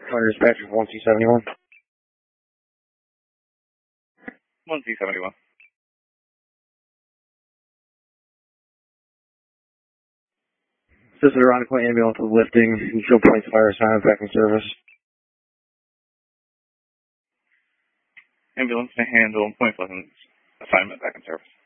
Fire dispatcher 1C71. 1C71. Assisted Ironically ambulance with lifting. Show points fire assignment back in service. Ambulance to handle point Pleasant assignment back in service.